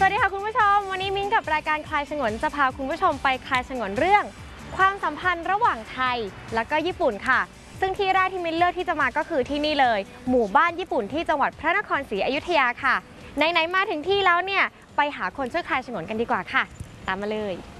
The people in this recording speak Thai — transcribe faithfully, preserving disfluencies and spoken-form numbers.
วัสดีค่ะคุณผู้ชมวันนี้มิ้นกับรายการคลายฉงนจะพาคุณผู้ชมไปคลายฉงนเรื่องความสัมพันธ์ระหว่างไทยและก็ญี่ปุ่นค่ะซึ่งที่แรกที่มิ้นเลือกที่จะมาก็คือที่นี่เลยหมู่บ้านญี่ปุ่นที่จังหวัดพระนครศรีอยุธยาค่ะไหนๆมาถึงที่แล้วเนี่ยไปหาคนช่วยคลายฉงนกันดีกว่าค่ะตามมาเลย